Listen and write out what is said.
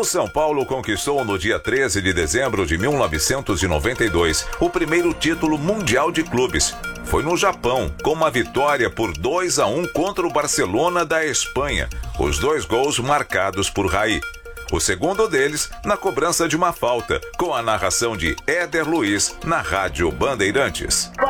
São Paulo conquistou no dia 13 de dezembro de 1992 o primeiro título mundial de clubes. Foi no Japão, com uma vitória por 2-1 contra o Barcelona da Espanha, os 2 gols marcados por Raí. O segundo deles na cobrança de uma falta, com a narração de Éder Luiz na Rádio Bandeirantes.